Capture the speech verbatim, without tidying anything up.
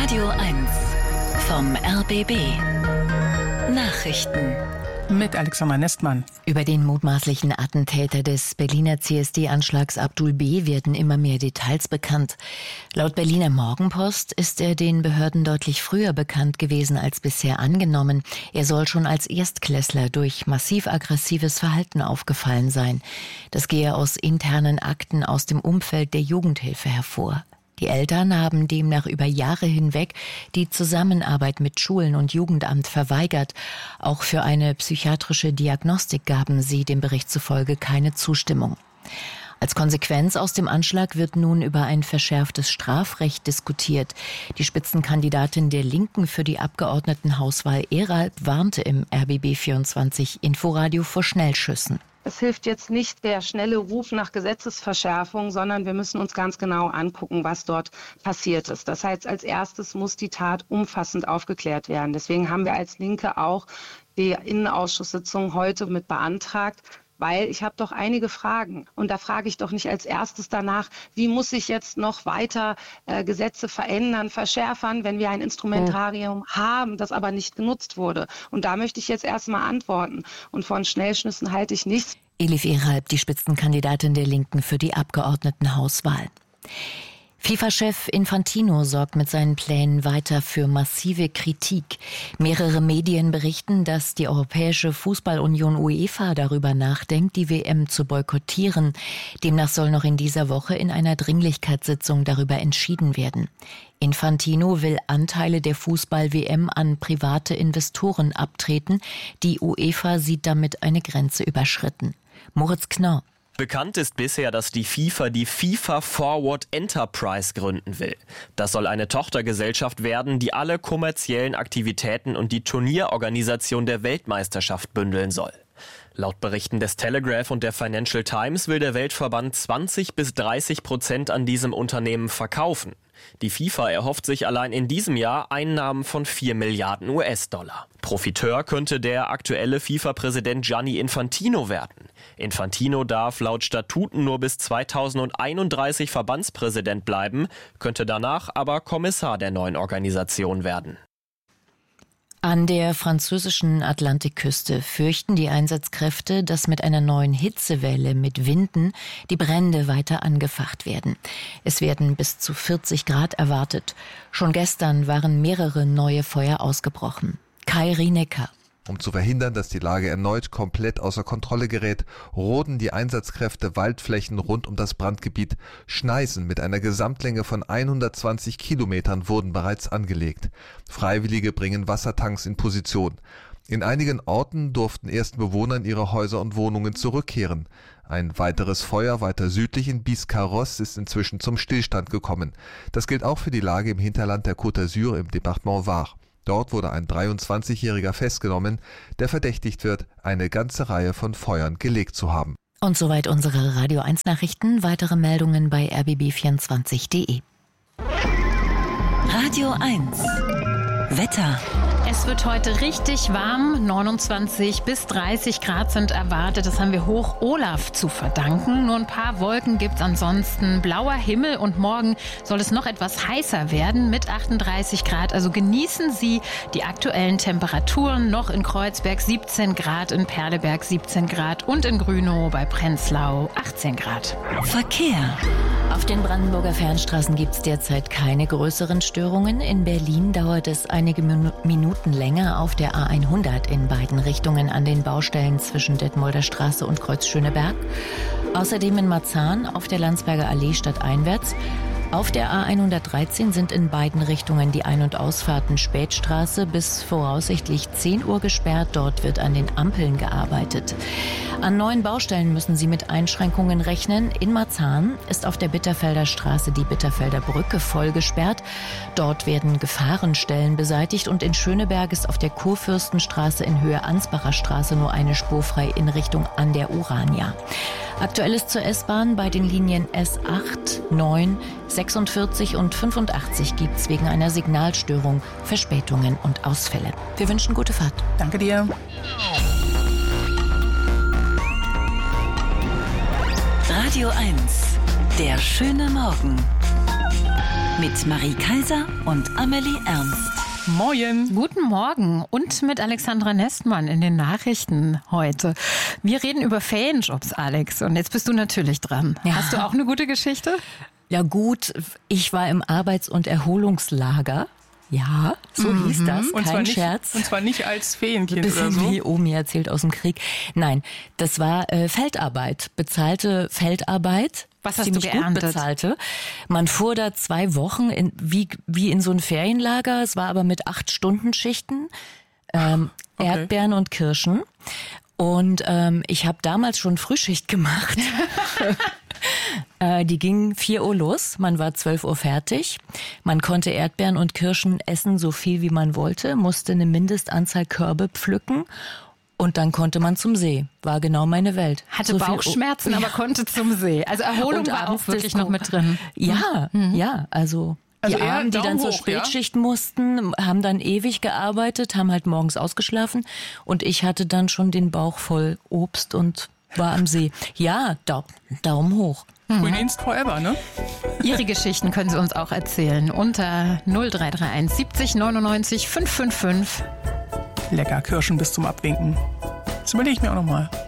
Radio eins vom R B B. Nachrichten. Mit Alexandra Nestmann. Über den mutmaßlichen Attentäter des Berliner C S D-Anschlags Abdul B. werden immer mehr Details bekannt. Laut Berliner Morgenpost ist er den Behörden deutlich früher bekannt gewesen als bisher angenommen. Er soll schon als Erstklässler durch massiv aggressives Verhalten aufgefallen sein. Das gehe aus internen Akten aus dem Umfeld der Jugendhilfe hervor. Die Eltern haben demnach über Jahre hinweg die Zusammenarbeit mit Schulen und Jugendamt verweigert. Auch für eine psychiatrische Diagnostik gaben sie dem Bericht zufolge keine Zustimmung. Als Konsequenz aus dem Anschlag wird nun über ein verschärftes Strafrecht diskutiert. Die Spitzenkandidatin der Linken für die Abgeordnetenhauswahl Eralb warnte im R B B vierundzwanzig Inforadio vor Schnellschüssen. Es hilft jetzt nicht der schnelle Ruf nach Gesetzesverschärfung, sondern wir müssen uns ganz genau angucken, was dort passiert ist. Das heißt, als erstes muss die Tat umfassend aufgeklärt werden. Deswegen haben wir als Linke auch die Innenausschusssitzung heute mit beantragt, weil ich habe doch einige Fragen. Und da frage ich doch nicht als erstes danach, wie muss ich jetzt noch weiter äh, Gesetze verändern, verschärfern, wenn wir ein Instrumentarium oh. haben, das aber nicht genutzt wurde. Und da möchte ich jetzt erstmal antworten. Und von Schnellschüssen halte ich nichts. Elif Eralb, die Spitzenkandidatin der Linken für die Abgeordnetenhauswahl. FIFA-Chef Infantino sorgt mit seinen Plänen weiter für massive Kritik. Mehrere Medien berichten, dass die Europäische Fußballunion UEFA darüber nachdenkt, die W M zu boykottieren. Demnach soll noch in dieser Woche in einer Dringlichkeitssitzung darüber entschieden werden. Infantino will Anteile der Fußball-W M an private Investoren abtreten. Die UEFA sieht damit eine Grenze überschritten. Moritz Knorr. Bekannt ist bisher, dass die FIFA die FIFA Forward Enterprise gründen will. Das soll eine Tochtergesellschaft werden, die alle kommerziellen Aktivitäten und die Turnierorganisation der Weltmeisterschaft bündeln soll. Laut Berichten des Telegraph und der Financial Times will der Weltverband zwanzig bis dreißig Prozent an diesem Unternehmen verkaufen. Die FIFA erhofft sich allein in diesem Jahr Einnahmen von vier Milliarden U S-Dollar. Profiteur könnte der aktuelle FIFA-Präsident Gianni Infantino werden. Infantino darf laut Statuten nur bis zweitausendeinunddreißig Verbandspräsident bleiben, könnte danach aber Kommissar der neuen Organisation werden. An der französischen Atlantikküste fürchten die Einsatzkräfte, dass mit einer neuen Hitzewelle mit Winden die Brände weiter angefacht werden. Es werden bis zu vierzig Grad erwartet. Schon gestern waren mehrere neue Feuer ausgebrochen. Kai Rienecker. Um zu verhindern, dass die Lage erneut komplett außer Kontrolle gerät, roden die Einsatzkräfte Waldflächen rund um das Brandgebiet. Schneisen mit einer Gesamtlänge von hundertzwanzig Kilometern wurden bereits angelegt. Freiwillige bringen Wassertanks in Position. In einigen Orten durften ersten Bewohner in ihre Häuser und Wohnungen zurückkehren. Ein weiteres Feuer weiter südlich in Biscarrosse ist inzwischen zum Stillstand gekommen. Das gilt auch für die Lage im Hinterland der Côte d'Azur im Departement Var. Dort wurde ein dreiundzwanzigjähriger festgenommen, der verdächtigt wird, eine ganze Reihe von Feuern gelegt zu haben. Und soweit unsere Radio eins Nachrichten. Weitere Meldungen bei r b b vierundzwanzig punkt de. Radio eins. Wetter. Es wird heute richtig warm, neunundzwanzig bis dreißig Grad sind erwartet. Das haben wir Hoch Olaf zu verdanken. Nur ein paar Wolken gibt's ansonsten. Blauer Himmel und morgen soll es noch etwas heißer werden mit achtunddreißig Grad. Also genießen Sie die aktuellen Temperaturen. Noch in Kreuzberg siebzehn Grad, in Perleberg siebzehn Grad und in Grünow bei Prenzlau achtzehn Grad. Verkehr. Auf den Brandenburger Fernstraßen gibt's derzeit keine größeren Störungen. In Berlin dauert es einige Minuten länger auf der A hundert in beiden Richtungen an den Baustellen zwischen Detmolder Straße und Kreuz Schöneberg. Außerdem in Marzahn auf der Landsberger Allee stadteinwärts. Auf der A hundertdreizehn sind in beiden Richtungen die Ein- und Ausfahrten Spätstraße bis voraussichtlich zehn Uhr gesperrt. Dort wird an den Ampeln gearbeitet. An neuen Baustellen müssen Sie mit Einschränkungen rechnen. In Marzahn ist auf der Bitterfelder Straße die Bitterfelder Brücke voll gesperrt. Dort werden Gefahrenstellen beseitigt und in Schöneberg ist auf der Kurfürstenstraße in Höhe Ansbacher Straße nur eine Spur frei in Richtung an der Urania. Aktuell ist zur S-Bahn bei den Linien S acht, neun, sechsundvierzig und fünfundachtzig gibt es wegen einer Signalstörung Verspätungen und Ausfälle. Wir wünschen gute Fahrt. Danke dir. Radio eins. Der schöne Morgen. Mit Marie Kaiser und Amelie Ernst. Moin. Guten Morgen und mit Alexandra Nestmann in den Nachrichten heute. Wir reden über Ferienjobs, Alex. Und jetzt bist du natürlich dran. Ja. Hast du auch eine gute Geschichte? Ja gut, ich war im Arbeits- und Erholungslager. Ja, so Mhm. hieß das, Und kein zwar nicht, Scherz. Und zwar nicht als Ein Ferienkind bisschen oder so. wie Omi erzählt aus dem Krieg. Nein, das war äh, Feldarbeit, bezahlte Feldarbeit. Was hast du ziemlich gut geerntet? bezahlte. Man fuhr da zwei Wochen in, wie, wie in so ein Ferienlager. Es war aber mit acht Stunden Schichten, ähm, Okay. Erdbeeren und Kirschen. Und ähm, ich habe damals schon Frühschicht gemacht. äh, die ging vier Uhr los. Man war zwölf Uhr fertig. Man konnte Erdbeeren und Kirschen essen, so viel wie man wollte, musste eine Mindestanzahl Körbe pflücken. Und dann konnte man zum See. War genau meine Welt. Hatte So viel- Bauchschmerzen, Ja. aber konnte zum See. Also Erholung Und war auch abends wirklich Disco. noch mit drin. Ja, ja, also, Also die eher Armen, die dann Daumen zur hoch, ja? Spätschicht mussten, haben dann ewig gearbeitet, haben halt morgens ausgeschlafen und ich hatte dann schon den Bauch voll Obst und war am See. Ja, Dau- Daumen hoch. Queen's Forever, ne? Ihre Geschichten können Sie uns auch erzählen unter null drei drei eins siebzig neunundneunzig fünfhundertfünfundfünfzig. Lecker Kirschen bis zum Abwinken. Das überlege ich mir auch nochmal.